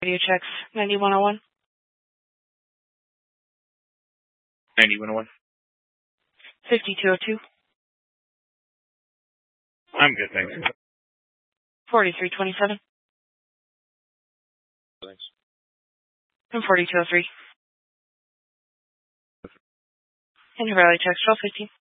Radio checks 9101. 9101. 5202. I'm good, thanks. 4327. Thanks. And 4203. And your Valley checks 1215.